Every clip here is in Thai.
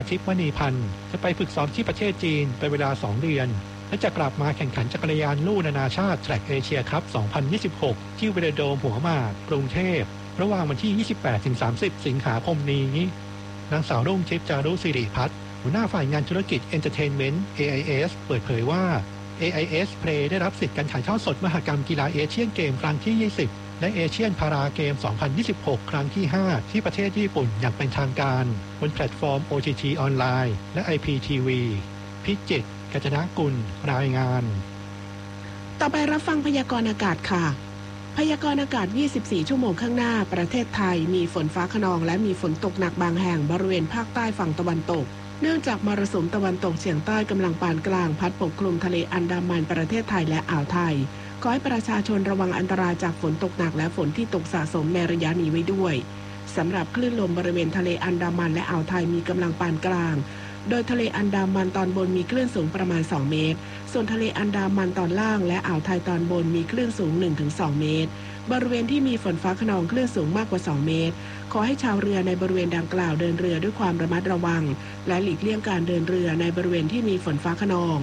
ทิพย์มณีพันธ์จะไปฝึกซ้อมที่ประเทศจีนเป็นเวลา2 เดือนและจะกลับมาแข่งขันจักรยานลู่นานาชาติ Track Asia Cup 2026 ที่เวโดมหัวหมากกรุงเทพระหว่างวันที่ 28-30 สิงหาคมนี้นางสาวรุ่งทิพย์จารุสิริพัฒน์หัวหน้าฝ่ายงานธุรกิจ Entertainment AIS เปิดเผยว่า AIS Play ได้รับสิทธิ์การถ่ายทอดสดมหกรรมกีฬาเอเชียนเกมครั้งที่ 20 และเอเชียนพาราเกม 2026 ครั้งที่ 5 ที่ประเทศญี่ปุ่นอย่างเป็นทางการบนแพลตฟอร์ม OTT ออนไลน์และ IPTV พิจิตร กัญจนกุลรายงานต่อไปรับฟังพยากรณ์อากาศค่ะพยากรณ์อากาศ 24 ชั่วโมงข้างหน้าประเทศไทยมีฝนฟ้าคะนองและมีฝนตกหนักบางแห่งบริเวณภาคใต้ฝั่งตะวันตกเนื่องจากมรสุมตะวันตกเฉียงใต้กำลังปานกลางพัดปกคลุมทะเลอันดามันประเทศไทยและอ่าวไทยขอให้ประชาชนระวังอันตรายจากฝนตกหนักและฝนที่ตกสะสมในระยะนี้ไว้ด้วยสำหรับคลื่นลมบริเวณทะเลอันดามันและอ่าวไทยมีกำลังปานกลางโดยทะเลอันดามันตอนบนมีคลื่นสูงประมาณ2 เมตรส่วนทะเลอันดามันตอนล่างและอ่าวไทยตอนบนมีคลื่นสูง 1-2 เมตรบริเวณที่มีฝนฟ้าคะนองคลื่นสูงมากกว่า2 เมตรขอให้ชาวเรือในบริเวณดังกล่าวเดินเรือด้วยความระมัดระวังและหลีกเลี่ยงการเดินเรือในบริเวณที่มีฝนฟ้าคะนอง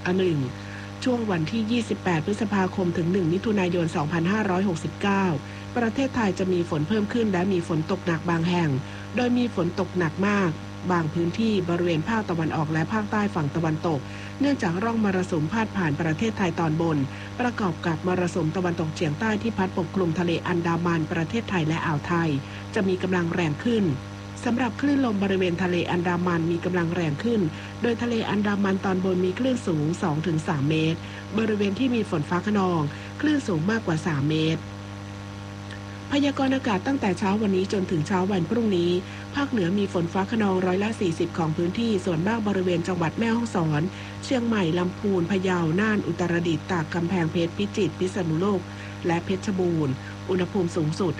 1ช่วงวันที่ 28 พฤษภาคมถึง 1 มิถุนายน 2569 ประเทศไทยจะมีฝนเพิ่มขึ้นและมีฝนตกหนักบางแห่งโดยมีฝนตกหนักมากบางพื้นที่บริเวณภาคตะวันออกและภาคใต้ฝั่งตะวันตกเนื่องจากร่องมรสุมพาดผ่านประเทศไทยตอนบนประกอบกับมรสุมตะวันตกเฉียงใต้ที่พัดปกคลุมทะเลอันดามันประเทศไทยและอ่าวไทยจะมีกำลังแรงขึ้นสำหรับคลื่นลมบริเวณทะเลอันดามันมีกำลังแรงขึ้นโดยทะเลอันดามันตอนบนมีคลื่นสูง 2-3 เมตรบริเวณที่มีฝนฟ้าคะนองคลื่นสูงมากกว่า3 เมตรพยากรณ์อากาศตั้งแต่เช้าวันนี้จนถึงเช้าวันพรุ่งนี้ภาคเหนือมีฝนฟ้าคะนอง40%ของพื้นที่ส่วนมากบริเวณจังหวัดแม่ฮ่องสอนเชียงใหม่ลำพูนพะเยาน่านอุตรดิตถ์ตากกำแพงเพชรพิจิตรพิษณุโลกและเพชรบูรณ์อุณหภูมิสูงสุด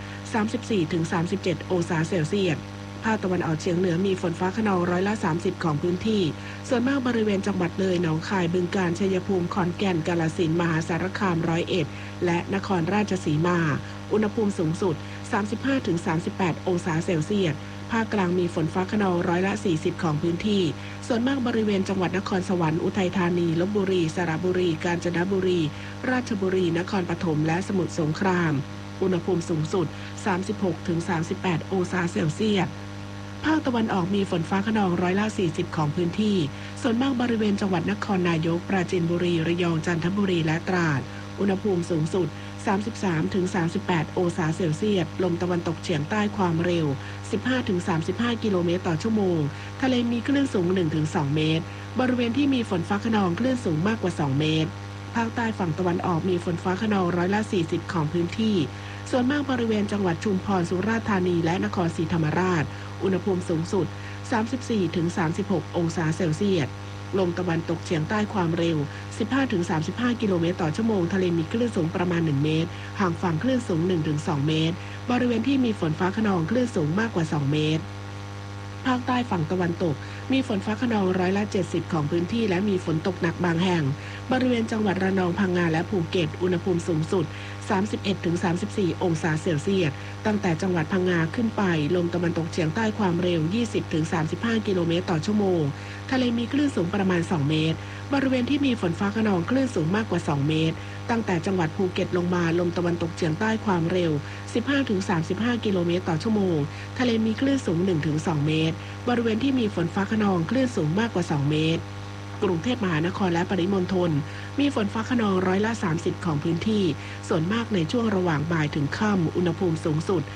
34-37 องศาเซลเซียสภาคตะวันออกเฉียงเหนือมีฝนฟ้าคะนอง30%ของพื้นที่ส่วนมากบริเวณจังหวัดเลยหนองคายบึงกาฬชัยภูมิขอนแก่นกาฬสินธุ์มหาสารคาม101และนครราชสีมาอุณหภูมิสูงสุด 35-38 องศาเซลเซียสภาคกลางมีฝนฟ้าคะนอง40%ของพื้นที่ส่วนมากบริเวณจังหวัดนครสวรรค์อุทัยธานีลพบุรีสระบุรีกาญจนบุรีราชบุรีนครปฐมและสมุทรสงครามอุณหภูมิสูงสุด 36-38 องศาเซลเซียสภาคตะวันออกมีฝนฟ้าคะนอง40%ของพื้นที่ส่วนมากบริเวณจังหวัดนครนายกปราจีนบุรีระยองจันทบุรีและตราดอุณหภูมิสูงสุด 33-38 องศาเซลเซียสลมตะวันตกเฉียงใต้ความเร็ว 15-35 กิโลเมตรต่อชั่วโมงทะเลมีคลื่นสูง 1-2 เมตรบริเวณที่มีฝนฟ้าคะนองคลื่นสูงมากกว่า2 เมตรภาคใต้ฝั่งตะวันออกมีฝนฟ้าคะนอง40%ของพื้นที่ส่วนมากบริเวณจังหวัดชุมพรสุราษฎร์ธานีและนครศรีธรรมราชอุณหภูมิสูงสุด 34-36 องศาเซลเซียสลมตะวันตกเฉียงใต้ความเร็ว 15-35 กิโลเมตรต่อชั่วโมงทะเลมีคลื่นสูงประมาณ1 เมตรห่างฝั่งคลื่นสูง 1-2 เมตรบริเวณที่มีฝนฟ้าคะนองคลื่นสูงมากกว่า2 เมตรภาคใต้ฝั่งตะวันตกมีฝนฟ้าคะนอง70%ของพื้นที่และมีฝนตกหนักบางแห่งบริเวณจังหวัดระนองพังงาและภูเก็ตอุณหภูมิสูงสุด 31-34 องศาเซลเซียสตั้งแต่จังหวัดพังงาขึ้นไปลมตะวันตกเฉียงใต้ความเร็ว 20-35 กิโลเมตรต่อชั่วโมงทะเลมีคลื่นสูงประมาณ2 เมตรบริเวณที่มีฝนฟ้าคะนองคลื่นสูงมากกว่า2 เมตรตั้งแต่จังหวัดภูเก็ตลงมาลมตะวันตกเฉียงใต้ความเร็ว 15-35 กิโลเมตรต่อชั่วโมงทะเลมีคลื่นสูง 1-2 เมตรบริเวณที่มีฝนฟ้าคะนองคลื่นสูงมากกว่า2 เมตรกรุงเทพมหานครและปริมณฑลมีฝนฟ้าคะนอง30%ของพื้นที่ส่วนมากในช่วงระหว่างบ่ายถึงค่ำอุณหภูมิสูงสุด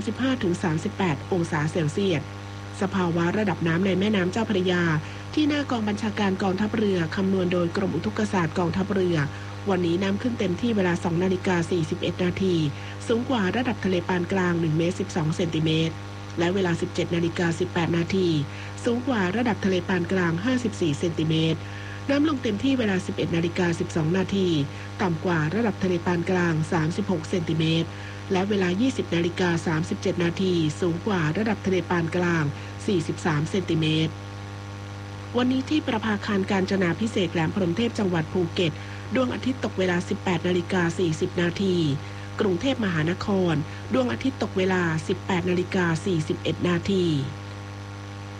35-38 องศาเซลเซียสสภาวะระดับน้ำในแม่น้ำเจ้าพระยาที่หน้ากองบัญชาการกองทัพเรือคำนวณโดยกรมอุทกศาสตร์กองทัพเรือวันนี้น้ำขึ้นเต็มที่เวลา 2:41 นาทีสูงกว่าระดับทะเลปานกลาง1 เมตร 12 เซนติเมตรและเวลา 17:18 นาทีสูงกว่าระดับทะเลปานกลาง54 เซนติเมตรน้ำลงเต็มที่เวลา 11:12 นาทีต่ำกว่าระดับทะเลปานกลาง36 เซนติเมตรและเวลา 20:37 นาทีสูงกว่าระดับทะเลปานกลาง43 เซนติเมตรวันนี้ที่ประภาคารกาญจนาภิเษกแหลมพรหมเทพจังหวัดภูเก็ตดวงอาทิตย์ตกเวลา 18:40 นาทีกรุงเทพมหานครดวงอาทิตย์ตกเวลา 18:41 นาที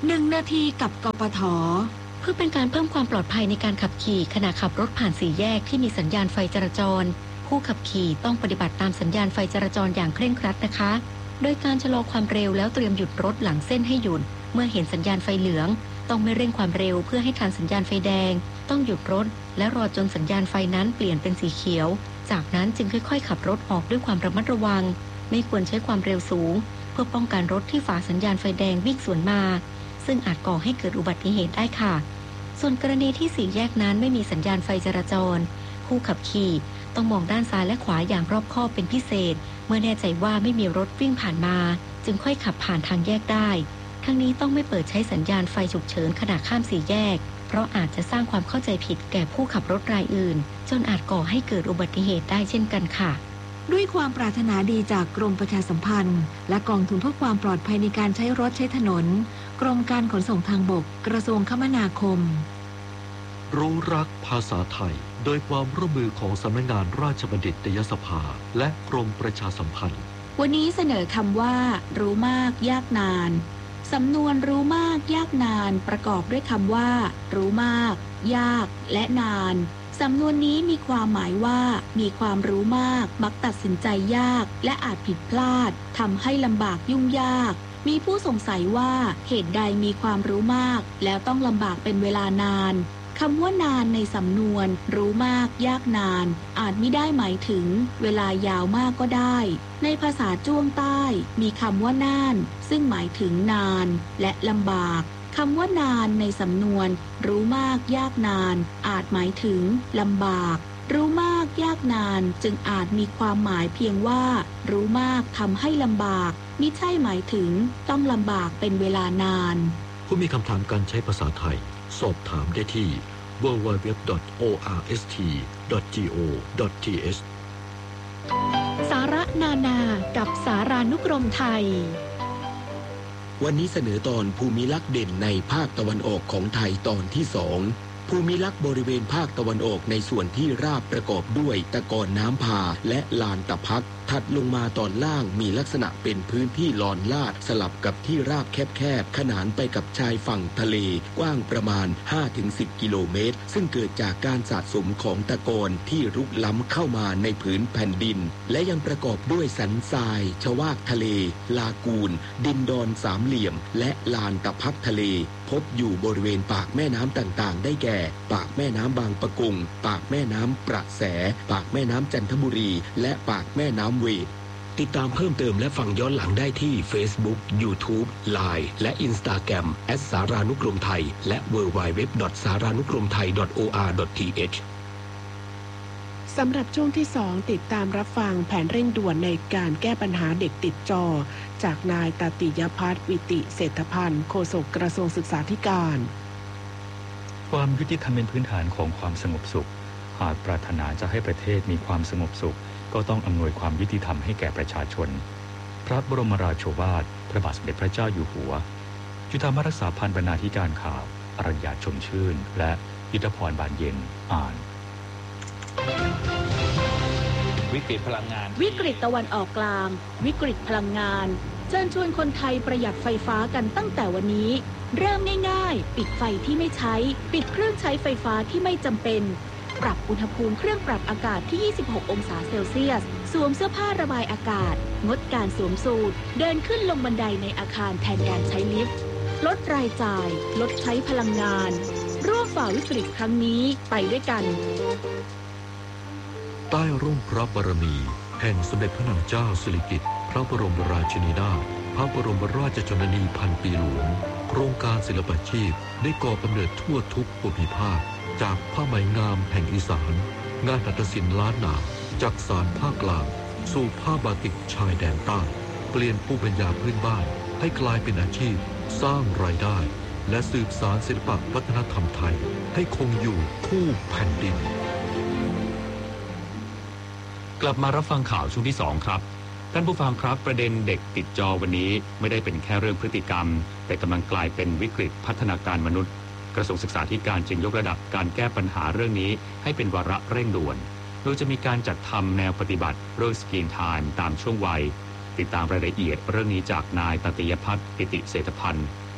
1 นาทีกับกปท.เพื่อเป็นการเพิ่มความปลอดภัยในการขับขี่ขณะขับรถผ่านสี่แยกที่มีสัญญาณไฟจราจรผู้ขับขี่ต้องปฏิบัติตามสัญญาณไฟจราจรอย่างเคร่งครัดนะคะโดยการชะลอความเร็วแล้วเตรียมหยุดรถหลังเส้นให้หยุดเมื่อเห็นสัญญาณไฟเหลืองต้องไม่เร่งความเร็วเพื่อให้ทันสัญญาณไฟแดงต้องหยุดรถและรอจนสัญญาณไฟนั้นเปลี่ยนเป็นสีเขียวจากนั้นจึงค่อยๆขับรถออกด้วยความระมัดระวังไม่ควรใช้ความเร็วสูงเพื่อป้องกันรถที่ฝ่าสัญญาณไฟแดงวิ่งสวนมาซึ่งอาจก่อให้เกิดอุบัติเหตุได้ค่ะส่วนกรณีที่สี่แยกนั้นไม่มีสัญญาณไฟจราจรผู้ขับขี่ต้องมองด้านซ้ายและขวาอย่างรอบคอบเป็นพิเศษเมื่อแน่ใจว่าไม่มีรถวิ่งผ่านมาจึงค่อยขับผ่านทางแยกได้ทั้งนี้ต้องไม่เปิดใช้สัญญาณไฟฉุกเฉินขณะข้ามสี่แยกเพราะอาจจะสร้างความเข้าใจผิดแก่ผู้ขับรถรายอื่นจนอาจก่อให้เกิดอุบัติเหตุได้เช่นกันค่ะด้วยความปรารถนาดีจากกรมประชาสัมพันธ์และกองทุนเพื่อความปลอดภัยในการใช้รถใช้ถนนกรมการขนส่งทางบกกระทรวงคมนาคมรู้รักภาษาไทยโดยความร่วมมือของสำนักงานราชบัณฑิตยสภาและกรมประชาสัมพันธ์วันนี้เสนอคำว่ารู้มากยากนานสำนวนรู้มากยากนานประกอบด้วยคำว่ารู้มากยากและนานสำนวนนี้มีความหมายว่ามีความรู้มากมักตัดสินใจยากและอาจผิดพลาดทำให้ลำบากยุ่งยากมีผู้สงสัยว่าเหตุใดมีความรู้มากแล้วต้องลำบากเป็นเวลานานคำว่านานในสำนวนรู้มากยากนานอาจมิได้หมายถึงเวลายาวมากก็ได้ในภาษาจ้วงใต้มีคำว่าน่านซึ่งหมายถึงนานและลำบากคำว่านานในสำนวนรู้มากยากนานอาจหมายถึงลำบากรู้มากยากนานจึงอาจมีความหมายเพียงว่ารู้มากทำให้ลำบากมิใช่หมายถึงต้องลำบากเป็นเวลานานผู้มีคำถามการใช้ภาษาไทยสอบถามได้ที่ www.orst.go.th สาระนานากับสารานุกรมไทยวันนี้เสนอตอนภูมิลักษณ์เด่นในภาคตะวันออกของไทยตอนที่ 2ภูมิลักษณ์บริเวณภาคตะวันออกในส่วนที่ราบประกอบด้วยตะกอนน้ำพาและลานตะพักถัดลงมาตอนล่างมีลักษณะเป็นพื้นที่ลอนลาดสลับกับที่ราบแคบๆขนานไปกับชายฝั่งทะเลกว้างประมาณ 5-10 กิโลเมตรซึ่งเกิดจากการสะสมของตะกอนที่รุกล้ำเข้ามาในผืนแผ่นดินและยังประกอบด้วยสันทรายชวากทะเลลากูนดินดอนสามเหลี่ยมและลานตะพักทะเลพบอยู่บริเวณปากแม่น้ำต่างๆได้แก่ปากแม่น้ำบางปะกงปากแม่น้ำประแสปากแม่น้ำจันทบุรีและปากแม่น้ำเวดติดตามเพิ่มเติมและฟังย้อนหลังได้ที่ Facebook, YouTube, Line และ Instagram @สารานุกรมไทยและ www.saranukromthai.or.th สำหรับช่วงที่ 2ติดตามรับฟังแผนเร่งด่วนในการแก้ปัญหาเด็กติดจอจากนายตติยภัทร วิติเศรษฐพันธ์โฆษกกระทรวงศึกษาธิการความยุติธรรมเป็นพื้นฐานของความสงบสุขหากปรารถนาจะให้ประเทศมีความสงบสุขก็ต้องอำนวยความยุติธรรมให้แก่ประชาชนพระบรมราโชวาทพระบาทสมเด็จพระเจ้าอยู่หัวจุฬารักษาพันธ์บรรณาธิการข่าวอรัญญาชมชื่นและยุทธพรบานเย็นอ่านวิกฤตพลังงานวิกฤตตะวันออกกลางวิกฤตพลังงานเชิญชวนคนไทยประหยัดไฟฟ้ากันตั้งแต่วันนี้เริ่มง่ายๆปิดไฟที่ไม่ใช้ปิดเครื่องใช้ไฟฟ้าที่ไม่จำเป็นปรับอุณหภูมิเครื่องปรับอากาศที่26องศาเซลเซียสสวมเสื้อผ้าระบายอากาศงดการสวมสูทเดินขึ้นลงบันไดในอาคารแทนการใช้ลิฟต์ลดรายจ่ายลดใช้พลังงานร่วมฝ่าวิกฤตครั้งนี้ไปด้วยกันใต้ร่มพระบารมีแห่งสมเด็จพระนางเจ้าสิริกิติ์พระบรมราชินีนาถพระบรมราชชนนีพันปีหลวงโครงการศิลปาชีพได้ก่อกำเนิดทั่วทุกภูมิภาคจากผ้าไหมงามแห่งอีสานงานหัตถศิลป์ล้านนาจากสานภาคกลางสู่ผ้าบาติกชายแดนใต้เปลี่ยนภูมิปัญญาพื้นบ้านให้กลายเป็นอาชีพสร้างรายได้และสืบสานศิลปวัฒนธรรมไทยให้คงอยู่คู่แผ่นดินกลับมารับฟังข่าวช่วงที่ 2 ครับท่านผู้ฟังครับประเด็นเด็กติดจอวันนี้ไม่ได้เป็นแค่เรื่องพฤติกรรมแต่กำลังกลายเป็นวิกฤตพัฒนาการมนุษย์กระทรวงศึกษาธิการจึงยกระดับการแก้ปัญหาเรื่องนี้ให้เป็นวาระเร่งด่วนโดยจะมีการจัดทำแนวปฏิบัติเรื่องสกรีนไทม์ตามช่วงวัยติดตามรายละเอียดเรื่องนี้จากนายตติยภัทร ปิติเศรษฐพันธ์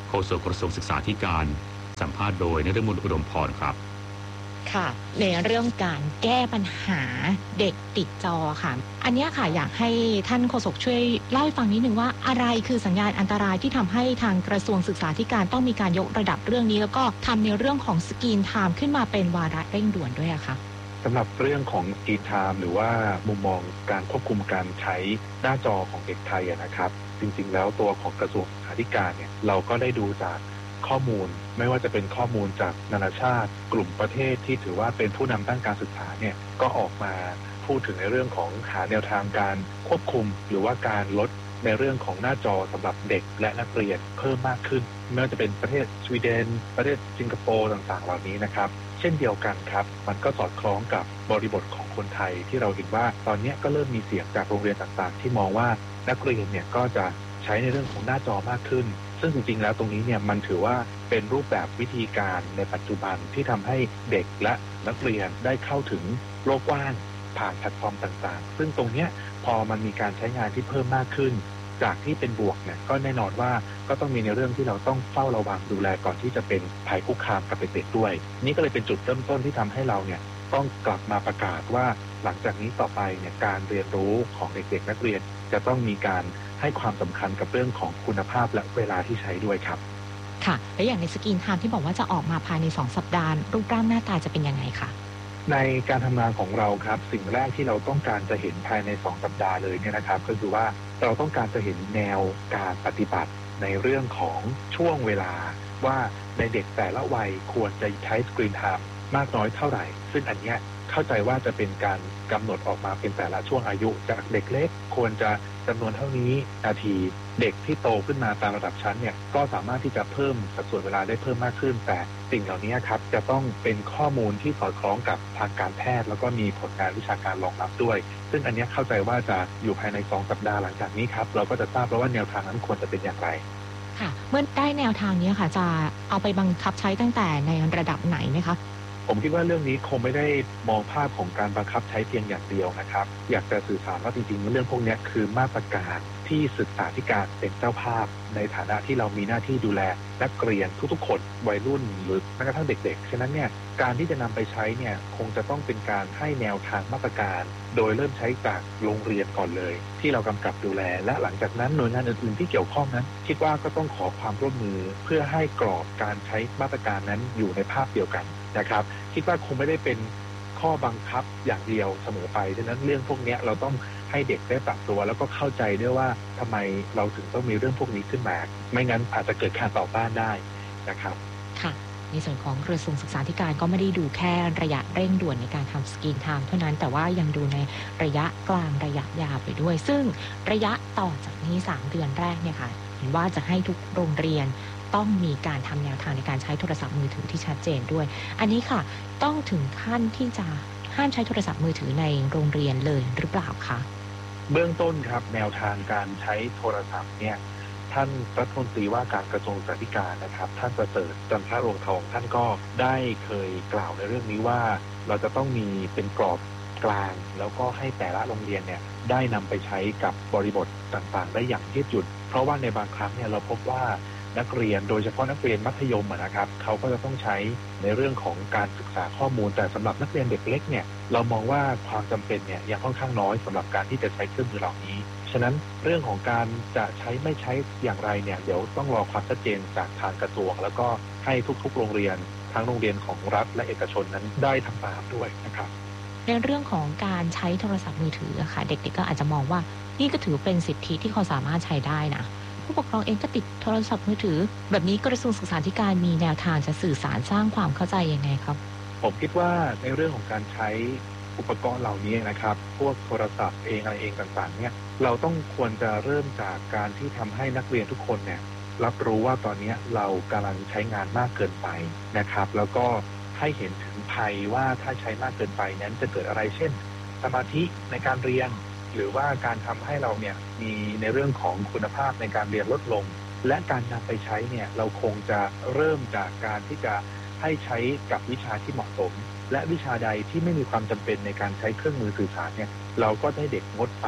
โฆษกกระทรวงศึกษาธิการสัมภาษณ์โดยนฤมลอุดมพรครับค่ะในเรื่องการแก้ปัญหาเด็กติดจอค่ะอันนี้ค่ะอยากให้ท่านโฆษกช่วยเล่าให้ฟังนิดนึงว่าอะไรคือสัญญาณอันตรายที่ทำให้ทางกระทรวงศึกษาธิการต้องมีการยกระดับเรื่องนี้แล้วก็ทำในเรื่องของสกรีนไทม์ขึ้นมาเป็นวาระเร่งด่วนด้วยอะค่ะสำหรับเรื่องของสกรีนไทม์หรือว่ามุมมองการควบคุมการใช้หน้าจอของเด็กไทยนะครับจริงๆแล้วตัวของกระทรวงศึกษาธิการเนี่ยเราก็ได้ดูจากข้อมูลไม่ว่าจะเป็นข้อมูลจากนานาชาติกลุ่มประเทศที่ถือว่าเป็นผู้นำด้านการศึกษาเนี่ยก็ออกมาพูดถึงในเรื่องของหาแนวทางการควบคุมหรือว่าการลดในเรื่องของหน้าจอสำหรับเด็กและนักเรียนเพิ่มมากขึ้นไม่ว่าจะเป็นประเทศสวีเดนประเทศสิงคโปร์ต่างๆเหล่านี้นะครับเช่นเดียวกันครับมันก็สอดคล้องกับบริบทของคนไทยที่เราเห็นว่าตอนนี้ก็เริ่มมีเสียงจากโรงเรียนต่างๆที่มองว่านักเรียนเนี่ยก็จะใช้ในเรื่องของหน้าจอมากขึ้นซึ่งจริงๆแล้วตรงนี้เนี่ยมันถือว่าเป็นรูปแบบวิธีการในปัจจุบันที่ทำให้เด็กและนักเรียนได้เข้าถึงโลกกว้างผ่านแพลตฟอร์มต่างๆซึ่งตรงนี้พอมันมีการใช้งานที่เพิ่มมากขึ้นจากที่เป็นบวกเนี่ยก็แน่นอนว่าก็ต้องมีในเรื่องที่เราต้องเฝ้าระวังดูแลก่อนที่จะเป็นภัยคุกคามกับเด็กๆด้วยนี่ก็เลยเป็นจุดเริ่มต้นที่ทำให้เราเนี่ยต้องกลับมาประกาศว่าหลังจากนี้ต่อไปเนี่ยการเรียนรู้ของเด็กๆนักเรียนจะต้องมีการให้ความสำคัญกับเรื่องของคุณภาพและเวลาที่ใช้ด้วยครับค่ะและอย่างในสกรีนไทม์ที่บอกว่าจะออกมาภายใน2 สัปดาห์รูปร่างหน้าตาจะเป็นยังไงคะในการทำงานของเราครับสิ่งแรกที่เราต้องการจะเห็นภายใน2 สัปดาห์เลยเนี่ยนะครับก็คือว่าเราต้องการจะเห็นแนวการปฏิบัติในเรื่องของช่วงเวลาว่าในเด็กแต่ละวัยควรจะใช้สกรีนไทม์มากน้อยเท่าไหร่ซึ่งอันเนี้ยเข้าใจว่าจะเป็นการกำหนดออกมาเป็นแต่ละช่วงอายุจากเด็กเล็กควรจะจำนวนเท่านี้นาทีเด็กที่โตขึ้นมาตามระดับชั้นเนี่ยก็สามารถที่จะเพิ่มสัดส่วนเวลาได้เพิ่มมากขึ้นแต่สิ่งเหล่านี้ครับจะต้องเป็นข้อมูลที่สอดคล้องกับทางการแพทย์แล้วก็มีผลงานวิชาการรองรับด้วยซึ่งอันนี้เข้าใจว่าจะอยู่ภายใน2 สัปดาห์หลังจากนี้ครับเราก็จะทราบแล้วว่าแนวทางนั้นควรจะเป็นอย่างไรค่ะเมื่อได้แนวทางนี้ค่ะจะเอาไปบังคับใช้ตั้งแต่ในระดับไหนไหมคะผมคิดว่าเรื่องนี้คงไม่ได้มองภาพของการบังคับใช้เพียงอย่างเดียวนะครับอยากจะสื่อสารว่าจริงๆเรื่องพวกนี้คือมาตรการที่ศึกษาธิการเป็นเจ้าภาพในฐานะที่เรามีหน้าที่ดูแลนักเรียนทุกๆคนวัยรุ่นหรือแม้กระทั่งเด็กๆฉะนั้นเนี่ยการที่จะนำไปใช้เนี่ยคงจะต้องเป็นการให้แนวทางมาตรการโดยเริ่มใช้จากโรงเรียนก่อนเลยที่เรากำกับดูแลและหลังจากนั้นหน่วยงานอื่นๆที่เกี่ยวข้องนั้นคิดว่าก็ต้องขอความร่วมมือเพื่อให้กรอบการใช้มาตรการนั้นอยู่ในภาพเดียวกันนะครับคิดว่าคงไม่ได้เป็นข้อบังคับอย่างเดียวเสมอไปฉะนั้นเรื่องพวกนี้เราต้องให้เด็กได้ปรับตัวแล้วก็เข้าใจด้วยว่าทำไมเราถึงต้องมีเรื่องพวกนี้ขึ้นมาไม่งั้นอาจจะเกิดการต่อต้านได้นะครับค่ะในส่วนของกระทรวงศึกษาธิการก็ไม่ได้ดูแค่ระยะเร่งด่วนในการทำสกรีนไทม์เท่านั้นแต่ว่ายังดูในระยะกลางระยะยาวไปด้วยซึ่งระยะต่อจากนี้3 เดือนแรกเนี่ยค่ะเห็นว่าจะให้ทุกโรงเรียนต้องมีการทำแนวทางในการใช้โทรศัพท์มือถือที่ชัดเจนด้วยอันนี้ค่ะต้องถึงขั้นที่จะห้ามใช้โทรศัพท์มือถือในโรงเรียนเลยหรือเปล่าคะเบื้องต้นครับแนวทางการใช้โทรศัพท์เนี่ยท่านรัฐมนตรีว่าการกระทรวงศึกษาธิการนะครับท่านประเสริฐจันทรวงศ์ทองท่านก็ได้เคยกล่าวในเรื่องนี้ว่าเราจะต้องมีเป็นกรอบกลางแล้วก็ให้แต่ละโรงเรียนเนี่ยได้นำไปใช้กับบริบทต่างๆได้อย่างยืดหยุ่นเพราะว่าในบางครั้งเนี่ยเราพบว่านักเรียนโดยเฉพาะนักเรียนมัธยมนะครับเขาก็จะต้องใช้ในเรื่องของการศึกษาข้อมูลแต่สำหรับนักเรียนเด็กเล็กเนี่ยเรามองว่าความจำเป็นเนี่ยยังค่อนข้างน้อยสำหรับการที่จะใช้เครื่องมือเหล่านี้ฉะนั้นเรื่องของการจะใช้ไม่ใช้อย่างไรเนี่ยเดี๋ยวต้องรอความชัดเจนจากทางกระทรวงแล้วก็ให้ทุกๆโรงเรียนทั้งโรงเรียนของรัฐและเอกชนนั้นได้ทำตามด้วยนะครับในเรื่องของการใช้โทรศัพท์มือถือค่ะเด็กๆก็อาจจะมองว่านี่ก็ถือเป็นสิทธิที่เขาสามารถใช้ได้นะผู้ปกครองเองก็ติดโทรศัพท์มือถือแบบนี้กระทรวงศึกษาธิการมีแนวทางจะสื่อสารสร้างความเข้าใจยังไงครับผมคิดว่าในเรื่องของการใช้อุปกรณ์เหล่านี้นะครับพวกโทรศัพท์เองอะไรเองต่างๆเนี่ยเราต้องควรจะเริ่มจากการที่ทำให้นักเรียนทุกคนเนี่ยรับรู้ว่าตอนนี้เรากำลังใช้งานมากเกินไปนะครับแล้วก็ให้เห็นถึงภัยว่าถ้าใช้มากเกินไปนั้นจะเกิดอะไรเช่นสมาธิในการเรียนหรือว่าการทำให้เราเนี่ยมีในเรื่องของคุณภาพในการเรียนลดลงและการนำไปใช้เนี่ยเราคงจะเริ่มจากการที่จะให้ใช้กับวิชาที่เหมาะสมและวิชาใดที่ไม่มีความจำเป็นในการใช้เครื่องมือสื่อสารเนี่ยเราก็ให้เด็กงดไป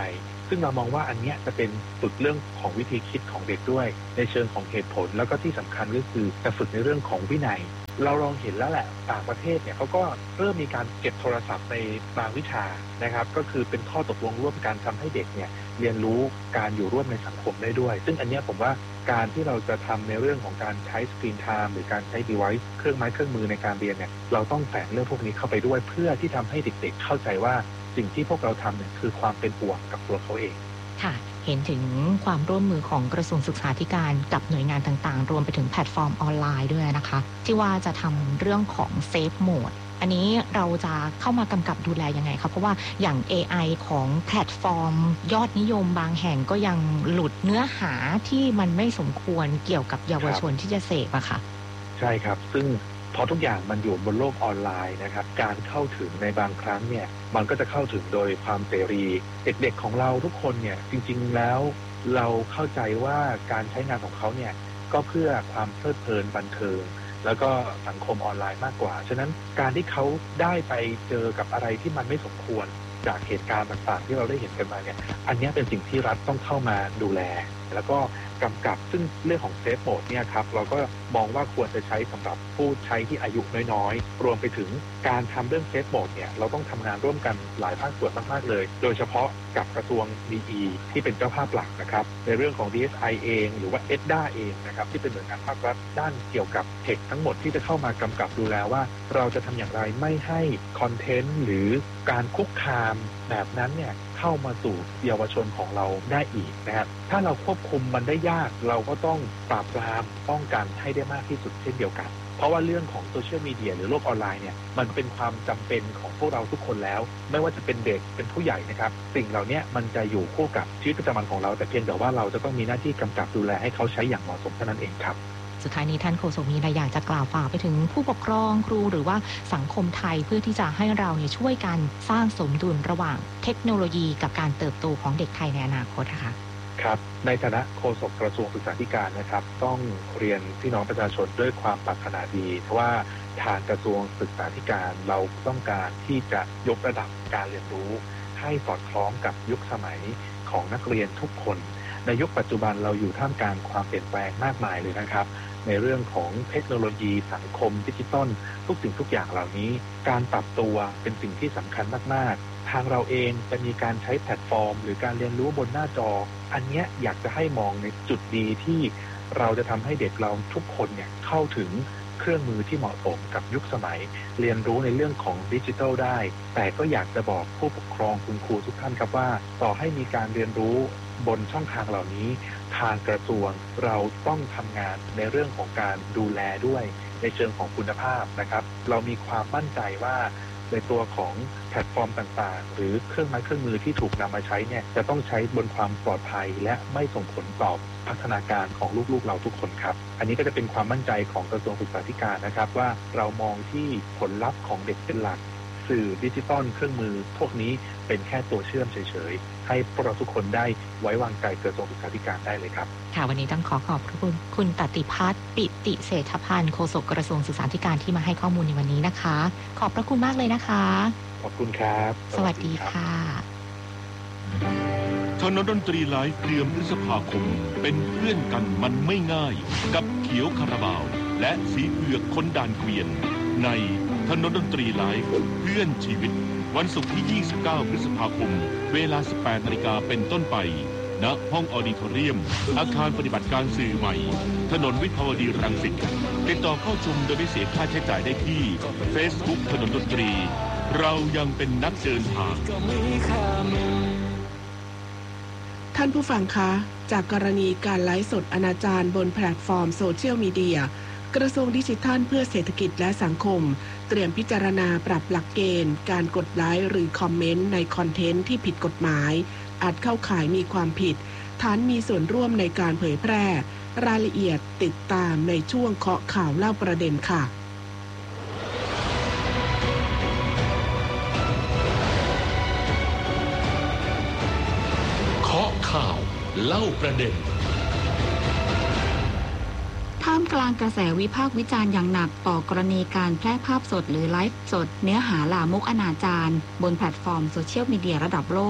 ซึ่งเรามองว่าอันเนี้ยจะเป็นฝึกเรื่องของวิธีคิดของเด็กด้วยในเชิงของเหตุผลแล้วก็ที่สำคัญก็คือจะฝึกในเรื่องของวินัยเราลองเห็นแล้วแหละต่างประเทศเนี่ยเขาก็เริ่มมีการเก็บโทรศัพท์ในบางวิชานะครับก็คือเป็นข้อตกลงร่วมกันทำให้เด็กเนี่ยเรียนรู้การอยู่ร่วมในสังคมได้ด้วยซึ่งอันนี้ผมว่าการที่เราจะทำในเรื่องของการใช้สกรีนไทม์หรือการใช้ device เครื่องไม้เครื่องมือในการเรียนเนี่ยเราต้องแฝงเรื่องพวกนี้เข้าไปด้วยเพื่อที่ทำให้เด็กๆเข้าใจว่าสิ่งที่พวกเราทำเนี่ยคือความเป็นห่วงกับตัวเขาเองค่ะเห็นถึงความร่วมมือของกระทรวงศึกษาธิการกับหน่วยงานต่างๆรวมไปถึงแพลตฟอร์มออนไลน์ด้วยนะคะที่ว่าจะทำเรื่องของเซฟโหมดอันนี้เราจะเข้ามากำกับดูแลยังไงครับเพราะว่าอย่าง AI ของแพลตฟอร์มยอดนิยมบางแห่งก็ยังหลุดเนื้อหาที่มันไม่สมควรเกี่ยวกับเยาวชนที่จะเสพอะค่ะใช่ครับซึ่งพอทุกอย่างมันอยู่บนโลกออนไลน์นะครับการเข้าถึงในบางครั้งเนี่ยมันก็จะเข้าถึงโดยความเสรีเด็กๆของเราทุกคนเนี่ยจริงๆแล้วเราเข้าใจว่าการใช้งานของเขาเนี่ยก็เพื่อความเพลิดเพลินบันเทิงแล้วก็สังคมออนไลน์มากกว่าฉะนั้นการที่เขาได้ไปเจอกับอะไรที่มันไม่สมควรจากเหตุการณ์ต่างๆที่เราได้เห็นกันมาเนี่ยอันนี้เป็นสิ่งที่รัฐต้องเข้ามาดูแลแล้วก็กำกับซึ่งเรื่องของเซฟโหมดเนี่ยครับเราก็มองว่าควรจะใช้สำหรับผู้ใช้ที่อายุน้อยๆรวมไปถึงการทำเรื่องเซฟโหมดเนี่ยเราต้องทำงานร่วมกันหลายภาคส่วนมากๆเลยโดยเฉพาะกับกระทรวง DE ที่เป็นเจ้าภาพหลักนะครับในเรื่องของ DSI เองหรือว่า EDDA เองนะครับที่เป็นหน่วยงานภาครัฐด้านเกี่ยวกับเทคทั้งหมดที่จะเข้ามากำกับดูแลว่าเราจะทำอย่างไรไม่ให้คอนเทนต์หรือการคุกคามแบบนั้นเนี่ยเข้ามาสู่เยาวชนของเราได้อีกนะครับถ้าเราควบคุมมันได้ยากเราก็ต้องปราบปรามป้องกันให้ได้มากที่สุดเช่นเดียวกันเพราะว่าเรื่องของโซเชียลมีเดียหรือโลกออนไลน์เนี่ยมันเป็นความจำเป็นของพวกเราทุกคนแล้วไม่ว่าจะเป็นเด็กเป็นผู้ใหญ่นะครับสิ่งเหล่านี้มันจะอยู่คู่กับชีวิตประจำวันของเราแต่เพียงแต่ว่าเราจะต้องมีหน้าที่กำกับดูแลให้เขาใช้อย่างเหมาะสมเท่านั้นเองครับสุดท้ายนี้ท่านโฆษกมีอะไรอยากจะกล่าวฝากไปถึงผู้ปกครองครูหรือว่าสังคมไทยเพื่อที่จะให้เราเนี่ยช่วยกันสร้างสมดุลระหว่างเทคโนโลยีกับการเติบโตของเด็กไทยในอนาคตนะคะครับในฐานะโฆษกกระทรวงศึกษาธิการนะครับต้องเรียนพี่น้องประชาชนด้วยความปรารถนาดีเพราะว่าทางกระทรวงศึกษาธิการเราต้องการที่จะยกระดับการเรียนรู้ให้สอดคล้องกับยุคสมัยของนักเรียนทุกคนในยุคปัจจุบันเราอยู่ท่ามกลางความเปลี่ยนแปลงมากมายเลยนะครับในเรื่องของเทคโนโลยีสังคมดิจิทัลทุกสิ่งทุกอย่างเหล่านี้การปรับตัวเป็นสิ่งที่สำคัญมากๆทางเราเองจะมีการใช้แพลตฟอร์มหรือการเรียนรู้บนหน้าจออันนี้อยากจะให้มองในจุดดีที่เราจะทำให้เด็กเราทุกคนเนี่ยเข้าถึงเครื่องมือที่เหมาะสมกับยุคสมัยเรียนรู้ในเรื่องของดิจิทัลได้แต่ก็อยากจะบอกผู้ปกครองคุณครูทุกท่านครับว่าต่อให้มีการเรียนรู้บนช่องทางเหล่านี้ทางกระทรวงเราต้องทำงานในเรื่องของการดูแลด้วยในเชิงของคุณภาพนะครับเรามีความมั่นใจว่าในตัวของแพลตฟอร์มต่างๆหรือเครื่องไม้เครื่องมือที่ถูกนำมาใช้เนี่ยจะต้องใช้บนความปลอดภัยและไม่ส่งผลต่อพัฒนาการของลูกๆเราทุกคนครับอันนี้ก็จะเป็นความมั่นใจของกระทรวงศึกษาธิการนะครับว่าเรามองที่ผลลัพธ์ของเด็กเป็นหลักสื่อดิจิตอลเครื่องมือพวกนี้เป็นแค่ตัวเชื่อมเฉยๆให้พวกเราทุกคนได้ไว้วางใจกระทรวงศึกษาธิการได้เลยครับค่ะวันนี้ต้องขอบคุณตติพัฒน์ปิติเศรษฐพันธ์โฆษกกระทรวงศึกษาธิการที่มาให้ข้อมูลในวันนี้นะคะขอบพระคุณมากเลยนะคะขอบคุณครับสวัสดีค่ะถนนดนตรีไลฟ์เดือนพฤษภาคมเป็นเพื่อนกันมันไม่ง่ายกับเขียวคาราบาวและสีเผือกคนด่านเกวียนในถนนดนตรีไลฟ์เพื่อนชีวิตวันศุกร์ที่ 29 พฤษภาคมเวลา 18 นาฬิกาเป็นต้นไปณห้องออดิทอเรียมอาคารปฏิบัติการสื่อใหม่ถนนวิภาวดีรังสิตติดต่อเข้าชมโดยไม่เสียค่าใช้จ่ายได้ที่ Facebook ถนนดนตรีเรายังเป็นนักเดินทางท่านผู้ฟังคะจากกรณีการไลฟ์สดอนาจารบนแพลตฟอร์มโซเชียลมีเดียกระทรวงดิจิทัลเพื่อเศรษฐกิจและสังคมเตรียมพิจารณาปรับหลักเกณฑ์การกดไลค์หรือคอมเมนต์ในคอนเทนต์ที่ผิดกฎหมายอาจเข้าข่ายมีความผิดฐานมีส่วนร่วมในการเผยแพร่รายละเอียดติดตามในช่วงเคาะข่าวเล่าประเด็นค่ะเคาะข่าวเล่าประเด็นท่ามกลางกระแสวิพากษ์วิจารณ์อย่างหนักต่อกรณีการแพร่ภาพสดหรือไลฟ์สดเนื้อหาลามกอนาจารบนแพลตฟอร์มโซเชียลมีเดียระดับโลก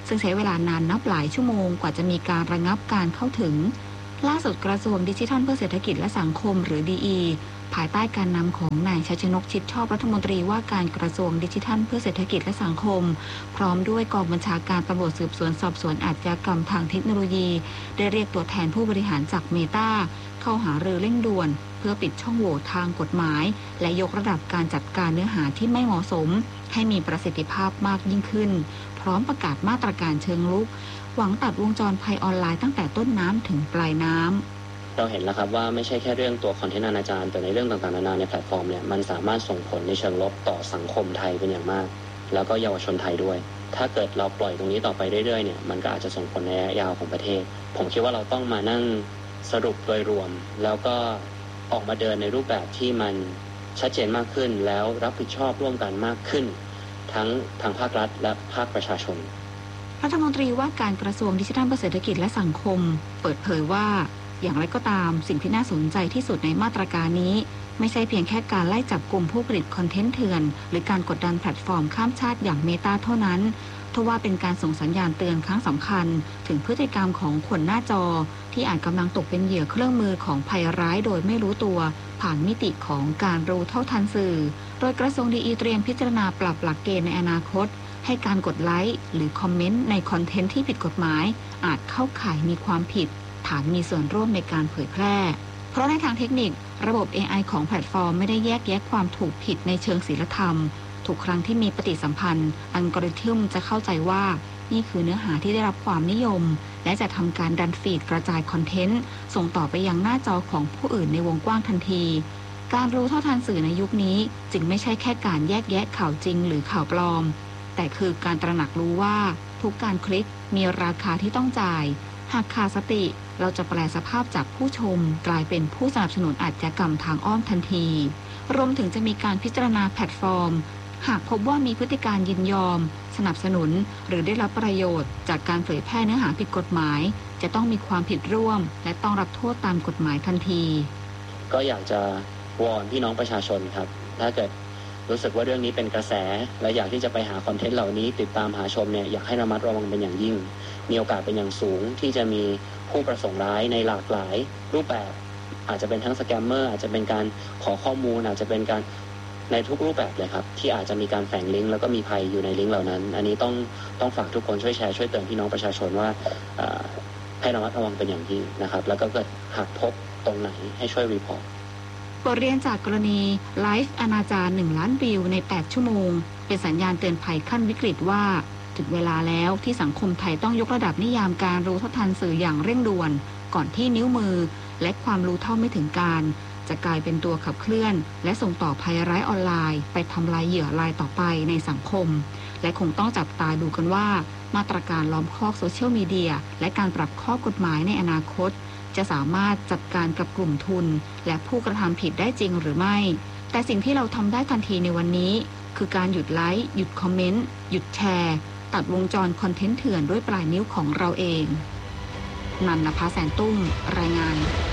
ซึ่งใช้เวลานานนับหลายชั่วโมงกว่าจะมีการระงับการเข้าถึงล่าสุดกระทรวงดิจิทัลเพื่อเศรษฐกิจและสังคมหรือ DE ภายใต้การนำของนายชัยชนกชิดชอบรัฐมนตรีว่าการกระทรวงดิจิทัลเพื่อเศรษฐกิจและสังคมพร้อมด้วยกองบัญชาการตำรวจสืบสวนสอบสวนอาชญากรรมทางเทคโนโลยีได้เรียกตัวแทนผู้บริหารจากเมตาเข้าหารือเร่งด่วนเพื่อปิดช่องโหว่ทางกฎหมายและยกระดับการจัดการเนื้อหาที่ไม่เหมาะสมให้มีประสิทธิภาพมากยิ่งขึ้นพร้อมประกาศมาตรการเชิงรุกหวังตัดวงจรภัยออนไลน์ตั้งแต่ต้นน้ำถึงปลายน้ำเราเห็นแล้วครับว่าไม่ใช่แค่เรื่องตัวคอนเทนต์อนาจารแต่ในเรื่องต่างๆนานาในแพลตฟอร์มเนี่ยมันสามารถส่งผลในเชิงลบต่อสังคมไทยเป็นอย่างมากแล้วก็เยาวชนไทยด้วยถ้าเกิดเราปล่อยตรงนี้ต่อไปเรื่อยๆเนี่ยมันก็อาจจะส่งผลในระยะยาวของประเทศผมคิดว่าเราต้องมานั่งสรุปโดยรวมแล้วก็ออกมาเดินในรูปแบบที่มันชัดเจนมากขึ้นแล้วรับผิดชอบร่วมกันมากขึ้นทั้งทางภาครัฐและภาคประชาชนรัฐมนตรีว่าการกระทรวงดิจิทัลเพื่อเศรษฐกิจและสังคมเปิดเผยว่าอย่างไรก็ตามสิ่งที่น่าสนใจที่สุดในมาตรการนี้ไม่ใช่เพียงแค่การไล่จับกลุ่มผู้ผลิตคอนเทนต์เถื่อนหรือการกดดันแพลตฟอร์มข้ามชาติอย่างเมตาเท่านั้นทว่าเป็นการส่งสัญญาณเตือนครั้งสำคัญถึงพฤติกรรมของคนหน้าจอที่อาจกำลังตกเป็นเหยื่อเครื่องมือของภัยร้ายโดยไม่รู้ตัวผ่านมิติของการรู้เท่าทันสื่อโดยกระทรวงดีเตรียมพิจารณาปรับหลักเกณฑ์ในอนาคตให้การกดไลค์หรือคอมเมนต์ในคอนเทนต์ที่ผิดกฎหมายอาจเข้าข่ายมีความผิดฐานมีส่วนร่วมในการเผยแพร่เพราะในทางเทคนิคระบบ AI ของแพลตฟอร์มไม่ได้แยกแยะความถูกผิดในเชิงศีลธรรมทุกครั้งที่มีปฏิสัมพันธ์อัลกอริทึมจะเข้าใจว่านี่คือเนื้อหาที่ได้รับความนิยมและจะทำการดันฟีดกระจายคอนเทนต์ส่งต่อไปยังหน้าจอของผู้อื่นในวงกว้างทันทีการรู้เท่าทันสื่อในยุคนี้จึงไม่ใช่แค่การแยกแยะข่าวจริงหรือข่าวปลอมแต่คือการตระหนักรู้ว่าทุกการคลิกมีราคาที่ต้องจ่ายหากขาดสติเราจะแปลสภาพจากผู้ชมกลายเป็นผู้สนับสนุนอาชญากรรมทางอ้อมทันทีรวมถึงจะมีการพิจารณาแพลตฟอร์มหากพบว่ามีพฤติการยินยอมสนับสนุนหรือได้รับประโยชน์จากการเผยแพร่เนื้อหาผิดกฎหมายจะต้องมีความผิดร่วมและต้องรับโทษตามกฎหมายทันทีก็อยากจะวอนพี่น้องประชาชนครับถ้าเกิดรู้สึกว่าเรื่องนี้เป็นกระแสและอยากที่จะไปหาคอนเทนต์เหล่านี้ติดตามหาชมเนี่ยอยากให้ระมัดระวังเป็นอย่างยิ่งมีโอกาสเป็นอย่างสูงที่จะมีผู้ประสงค์ร้ายในหลากหลายรูปแบบอาจจะเป็นทั้งสแกมเมอร์อาจจะเป็นการขอข้อมูลอาจจะเป็นการในทุกรูปแบบเลยครับที่อาจจะมีการแฝงลิงก์แล้วก็มีภัยอยู่ในลิงก์เหล่านั้นอันนี้ต้องฝากทุกคนช่วยแชร์ช่วยเตือนพี่น้องประชาชนว่าให้ระมัดระวังเป็นอย่างยิ่งนะครับแล้วก็เกิดหากพบตรงไหนให้ช่วยรีพอร์ตบทเรียนจากกรณีไลฟ์อนาจาร1 ล้านวิวใน8ชั่วโมงเป็นสัญญาณเตือนภัยขั้นวิกฤตว่าถึงเวลาแล้วที่สังคมไทยต้องยกระดับนิยามการรู้เท่าทันสื่ออย่างเร่งด่วนก่อนที่นิ้วมือและความรู้เท่าไม่ถึงการจะกลายเป็นตัวขับเคลื่อนและส่งต่อภัยร้ายออนไลน์ไปทำลายเหยื่อรายต่อไปในสังคมและคงต้องจับตาดูกันว่ามาตรการล้อมคอกโซเชียลมีเดียและการปรับข้อกฎหมายในอนาคตจะสามารถจัดการกับกลุ่มทุนและผู้กระทำผิดได้จริงหรือไม่แต่สิ่งที่เราทำได้ทันทีในวันนี้คือการหยุดไลค์หยุดคอมเมนต์หยุดแชร์ตัดวงจรคอนเทนต์เถื่อนด้วยปลายนิ้วของเราเองนันนภาแสนตุ้มรายงาน